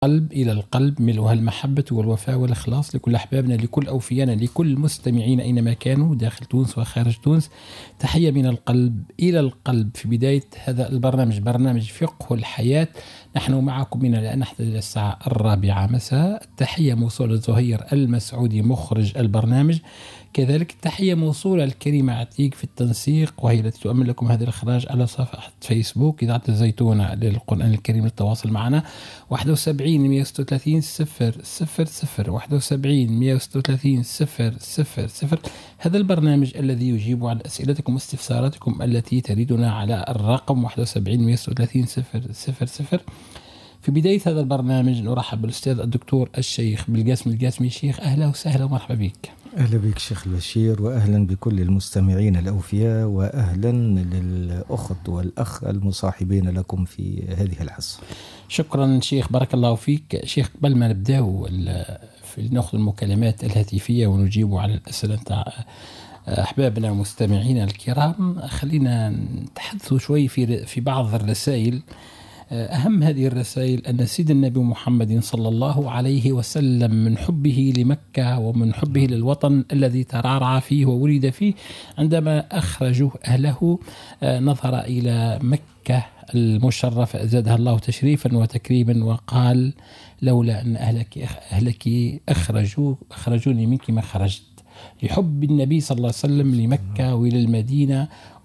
قلب إلى القلب، ملؤها المحبة والوفاء والإخلاص لكل أحبابنا، لكل أوفيانا، لكل مستمعين أينما كانوا داخل تونس وخارج تونس. تحية من القلب إلى القلب في بداية هذا البرنامج، برنامج فقه الحياة. نحن معكم من الآن نحن إلى الساعة 4 مساء. التحية موصولة لزهير المسعودي مخرج البرنامج، كذلك التحية موصولة لكريمة عتيق في التنسيق، وهي التي تؤمن لكم هذا الإخراج على صفحة فيسبوك إذاعة الزيتونة للقرآن الكريم. للتواصل معنا 71 136 000 71 136 000. هذا البرنامج الذي يجيب على أسئلتكم واستفساراتكم التي تريدنا على الرقم 71 136 000. في بداية هذا البرنامج نرحب بالأستاذ الدكتور الشيخ بالقاسم القاسمي. شيخ أهلا وسهلا ومرحبا بك. أهلا بك شيخ البشير، وأهلا بكل المستمعين الأوفياء، وأهلا للأخت والأخ المصاحبين لكم في هذه الحصة. شكرا شيخ، بارك الله فيك. شيخ قبل ما نبدأ نأخذ المكالمات الهاتفية ونجيب على الأسئلة أحبابنا ومستمعينا الكرام، خلينا نتحدث شوي في بعض الرسائل. أهم هذه الرسائل أن سيد النبي محمد صلى الله عليه وسلم من حبه لمكة ومن حبه للوطن الذي ترعرع فيه وولد فيه، عندما أخرجوا أهله نظر إلى مكة المشرفة زادها الله تشريفا وتكريما، وقال لولا أن أهلك أخرجوني منك ما خرجت. لحب النبي صلى الله عليه وسلم لمكة وإلى المدينة،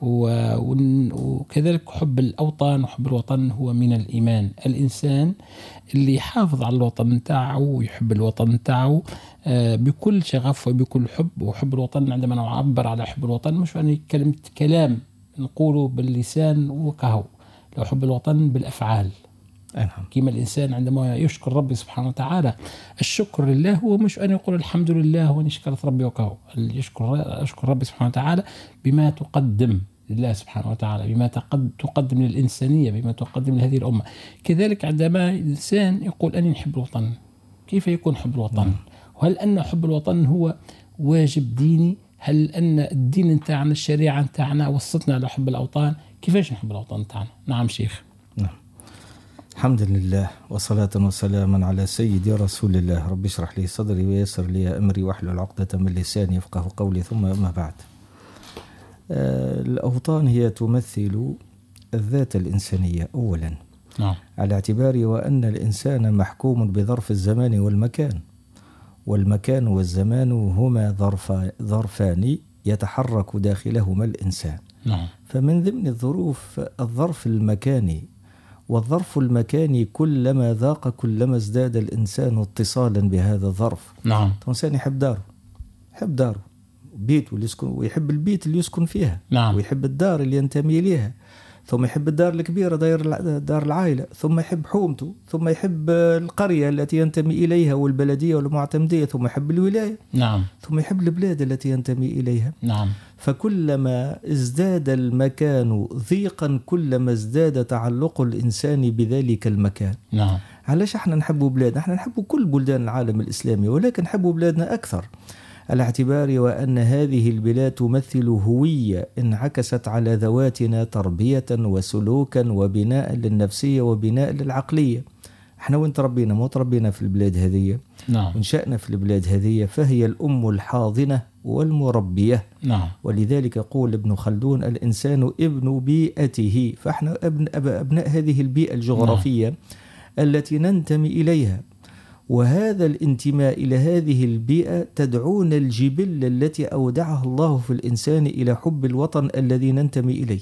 وكذلك حب الأوطان وحب الوطن هو من الإيمان. الإنسان اللي يحافظ على الوطن تاعه ويحب الوطن تاعه بكل شغف وبكل حب. وحب الوطن عندما نعبر على حب الوطن مش يعني كلام نقوله باللسان وكهو، لو حب الوطن بالأفعال. كما الإنسان عندما يشكر ربي سبحانه وتعالى، الشكر لله هو مش أن يقول الحمد لله وأن يشكر ربي وكهو، أشكر ربي سبحانه وتعالى بما تقدم لله سبحانه وتعالى، بما تقدم للإنسانية، بما تقدم لهذه الأمة. كذلك عندما الإنسان يقول أني نحب الوطن، كيف يكون حب الوطن؟ وهل أن حب الوطن هو واجب ديني؟ هل أن الدين نتاعنا الشريعة نتاعنا وصلتنا على حب الأوطان؟ كيفاش نحب الوطن نتاعنا؟ نعم شيخ. نعم، الحمد لله وصلاة وسلاما على سيدي رسول الله. رب اشرح لي صدري ويسر لي أمري واحلل عقدة من لساني يفقه قولي، ثم أما بعد. الأوطان هي تمثل الذات الإنسانية أولا، على اعتبار وأن الإنسان محكوم بظرف الزمان والمكان، والمكان والزمان هما ظرفان يتحرك داخلهما الإنسان. فمن ضمن الظروف الظرف المكاني، والظرف المكاني كلما ذاق كلما ازداد الإنسان اتصالا بهذا الظرف. الإنسان يحب داره بيت اللي يسكن، ويحب البيت اللي يسكن فيها، ويحب الدار اللي ينتمي إليها، ثم يحب الدار الكبيرة دار العائلة، ثم يحب حومته، ثم يحب القرية التي ينتمي إليها والبلدية والمعتمدية، ثم يحب الولاية، ثم يحب البلاد التي ينتمي إليها. فكلما ازداد المكان ضيقا كلما ازداد تعلق الإنسان بذلك المكان. علاش احنا نحب بلادنا؟ احنا نحب كل بلدان العالم الإسلامي، ولكن نحب بلادنا أكثر على اعتبار وأن هذه البلاد تمثل هوية انعكست على ذواتنا تربية وسلوكا وبناء للنفسية وبناء للعقلية. احنا وين تربينا؟ مو تربينا في البلاد هذه، وانشأنا في البلاد هذه، فهي الأم الحاضنة والمربية. ولذلك يقول ابن خلدون الإنسان ابن بيئته، فاحنا أبناء هذه البيئة الجغرافية التي ننتمي إليها. وهذا الانتماء إلى هذه البيئة تدعون الجبلة التي أودعها الله في الإنسان إلى حب الوطن الذي ننتمي إليه.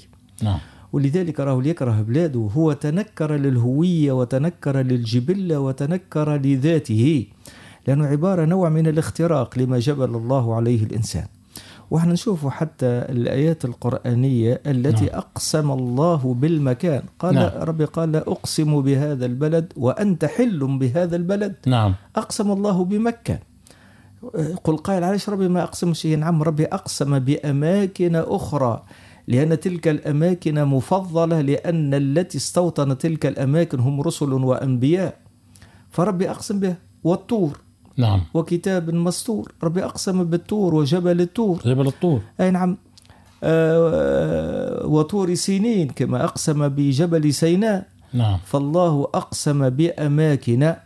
ولذلك راه يكره بلاده، هو تنكر للهوية وتنكر للجبلة وتنكر لذاته، لأنه عبارة نوع من الاختراق لما جبل الله عليه الإنسان. وإحنا نشوف حتى الآيات القرآنية التي أقسم الله بالمكان، قال ربي قال لا أقسم بهذا البلد وأنت حل بهذا البلد. أقسم الله بمكة. قل قائل علاش ربي ما أقسم شيء؟ نعم، ربي أقسم بأماكن أخرى، لأن تلك الأماكن مفضلة، لأن التي استوطن تلك الأماكن هم رسل وأنبياء، فربي أقسم بها. والطور، وكتاب مسطور، ربي أقسم بالطور وجبل الطور، جبل الطور، أي نعم. وطور سينين، كما أقسم بجبل سيناء. فالله أقسم بأماكن